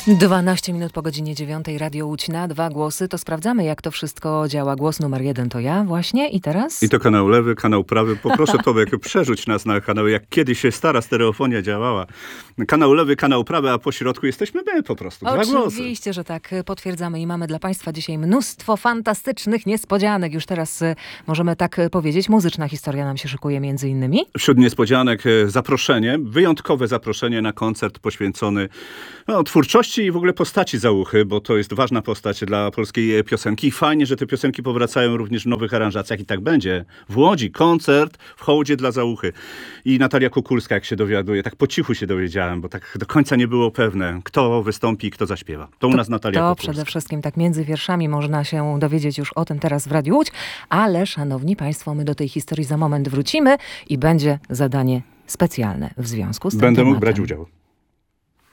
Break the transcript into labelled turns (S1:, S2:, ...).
S1: 12 minut po godzinie 9. Radio Łódź na 2 głosy. To sprawdzamy, jak to wszystko działa. Głos numer 1 to ja właśnie i teraz?
S2: I to kanał lewy, kanał prawy. Poproszę Tomek, przerzuć nas na kanały, jak kiedyś się stara stereofonia działała. Kanał lewy, kanał prawy, a po środku jesteśmy my po prostu. 2 głosy.
S1: Oczywiście, że tak. Potwierdzamy i mamy dla Państwa dzisiaj mnóstwo fantastycznych niespodzianek. Już teraz możemy tak powiedzieć. Muzyczna historia nam się szykuje między innymi.
S2: Wśród niespodzianek zaproszenie, wyjątkowe zaproszenie na koncert poświęcony twórczości i w ogóle postaci Załuchy, bo to jest ważna postać dla polskiej piosenki. I fajnie, że te piosenki powracają również w nowych aranżacjach i tak będzie. W Łodzi koncert w hołdzie dla Załuchy. I Natalia Kukulska, jak się dowiaduje, tak po cichu się dowiedziałem, bo tak do końca nie było pewne, kto wystąpi, kto zaśpiewa. To u nas Natalia Kukulska.
S1: To przede wszystkim tak między wierszami można się dowiedzieć już o tym teraz w Radiu Łódź, ale szanowni Państwo, my do tej historii za moment wrócimy i będzie zadanie specjalne w związku z tym
S2: Będę mógł
S1: tematem.
S2: brać udział.